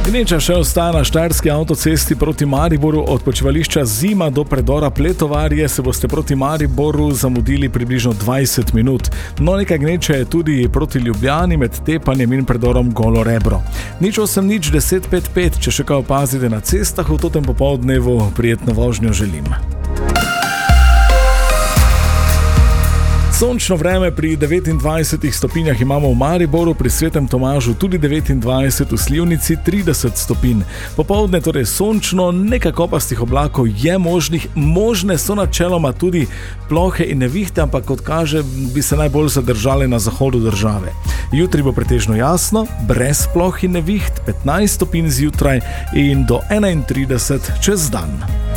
Gneča še ostaja na štajerski avtocesti proti Mariboru. Od počivališča Zima do predora Pletovarje se boste proti Mariboru zamudili približno 20 minut. No, nekaj gneče je tudi proti Ljubljani med Tepanjem in predorom Golo Rebro. 080 10 5 5, če še kaj opazite na cestah v totem popoldnevu, prijetno vožnjo želim. Sončno vreme pri 29 stopinjah imamo v Mariboru, pri Svetem Tomažu tudi 29, v Slivnici 30 stopinj. Popoldne torej sončno, nekaj kopastih oblakov je možnih, možne so načeloma tudi plohe in nevihte, ampak kot kaže, bi se najbolj zadržale na zahodu države. Jutri bo pretežno jasno, brez ploh in neviht, 15 stopinj zjutraj in do 31 čez dan.